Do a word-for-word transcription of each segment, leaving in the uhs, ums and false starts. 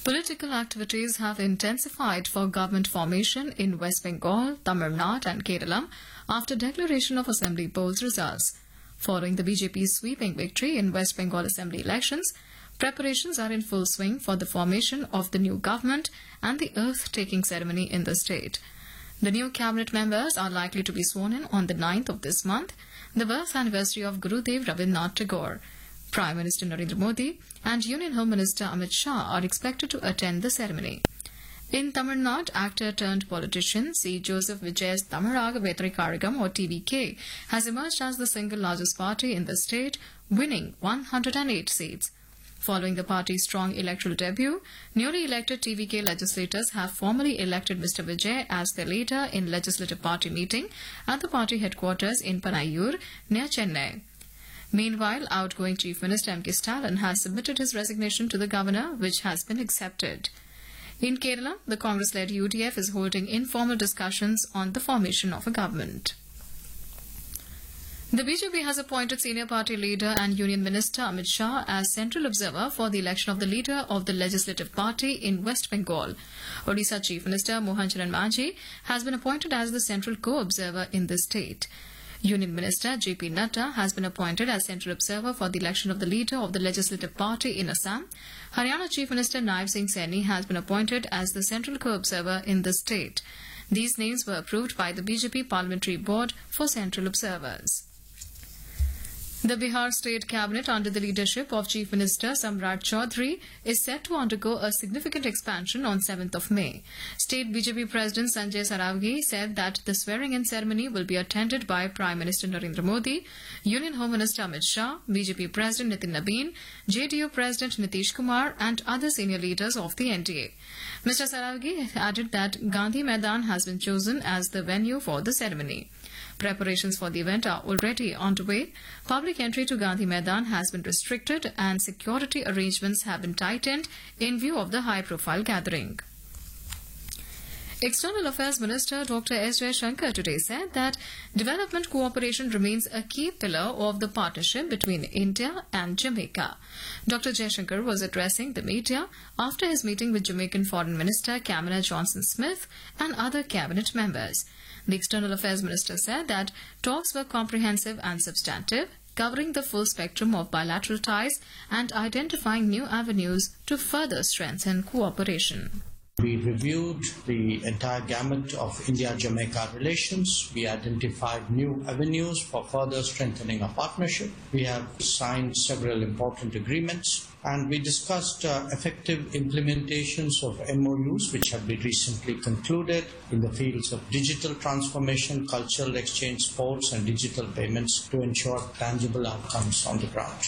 Political activities have intensified for government formation in West Bengal, Tamil Nadu and Kerala after declaration of Assembly polls results. Following the B J P's sweeping victory in West Bengal Assembly elections, preparations are in full swing for the formation of the new government and the oath-taking ceremony in the state. The new cabinet members are likely to be sworn in on the ninth of this month, the birth anniversary of Gurudev Rabindranath Tagore. Prime Minister Narendra Modi and Union Home Minister Amit Shah are expected to attend the ceremony. In Tamil Nadu, actor turned politician C. Joseph Vijay's Tamaraga Vetrikaragam or T V K has emerged as the single largest party in the state, winning one hundred eight seats. Following the party's strong electoral debut, newly elected T V K legislators have formally elected Mister Vijay as their leader in legislative party meeting at the party headquarters in Panayur, near Chennai. Meanwhile, outgoing Chief Minister M K Stalin has submitted his resignation to the governor, which has been accepted. In Kerala, the Congress-led U D F is holding informal discussions on the formation of a government. The B J P has appointed senior party leader and Union Minister Amit Shah as central observer for the election of the leader of the Legislative Party in West Bengal. Odisha Chief Minister Mohan Charan Manjhi has been appointed as the central co-observer in the state. Union Minister J P Nadda has been appointed as central observer for the election of the leader of the Legislative Party in Assam. Haryana Chief Minister Naib Singh Saini has been appointed as the central co-observer in the state. These names were approved by the B J P Parliamentary Board for central observers. The Bihar State Cabinet, under the leadership of Chief Minister Samrat Chaudhary, is set to undergo a significant expansion on seventh of May. State B J P President Sanjay Saravgi said that the swearing-in ceremony will be attended by Prime Minister Narendra Modi, Union Home Minister Amit Shah, B J P President Nitin Nabin, J D U President Nitish Kumar and other senior leaders of the N D A. Mister Saravgi added that Gandhi Maidan has been chosen as the venue for the ceremony. Preparations for the event are already underway. Public entry to Gandhi Maidan has been restricted and security arrangements have been tightened in view of the high-profile gathering. External Affairs Minister Doctor S. Jaishankar today said that development cooperation remains a key pillar of the partnership between India and Jamaica. Doctor Jaishankar was addressing the media after his meeting with Jamaican Foreign Minister Kamina Johnson-Smith and other cabinet members. The External Affairs Minister said that talks were comprehensive and substantive, covering the full spectrum of bilateral ties and identifying new avenues to further strengthen cooperation. We reviewed the entire gamut of India-Jamaica relations. We identified new avenues for further strengthening our partnership. We have signed several important agreements. And we discussed uh, effective implementations of M O Us which have been recently concluded in the fields of digital transformation, cultural exchange, sports and digital payments to ensure tangible outcomes on the ground.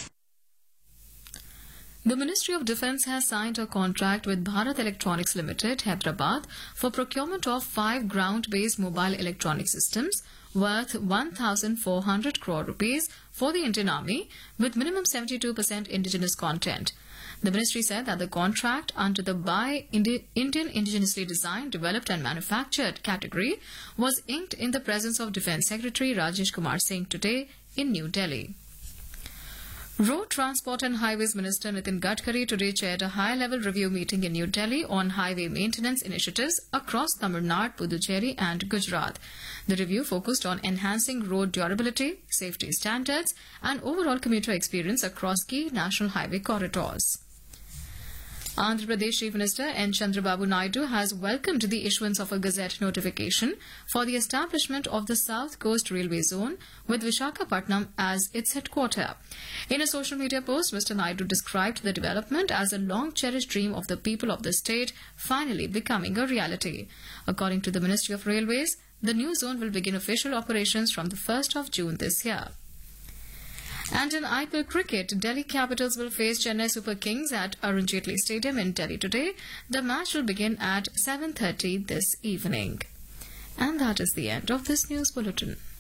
The Ministry of Defence has signed a contract with Bharat Electronics Limited, Hyderabad, for procurement of five ground-based mobile electronic systems worth one thousand four hundred crore rupees for the Indian Army, with minimum seventy-two percent indigenous content. The ministry said that the contract under the Buy Indi- Indian Indigenously Designed, Developed and Manufactured category was inked in the presence of Defence Secretary Rajesh Kumar Singh today in New Delhi. Road Transport and Highways Minister Nitin Gadkari today chaired a high-level review meeting in New Delhi on highway maintenance initiatives across Tamil Nadu, Puducherry and Gujarat. The review focused on enhancing road durability, safety standards and overall commuter experience across key national highway corridors. Andhra Pradesh Chief Minister N. Chandrababu Naidu has welcomed the issuance of a Gazette notification for the establishment of the South Coast Railway Zone with Visakhapatnam as its headquarter. In a social media post, Mister Naidu described the development as a long-cherished dream of the people of the state finally becoming a reality. According to the Ministry of Railways, the new zone will begin official operations from the first of June this year. And in I P L cricket, Delhi Capitals will face Chennai Super Kings at Arun Jaitley Stadium in Delhi today. The match will begin at seven thirty this evening. And that is the end of this news bulletin.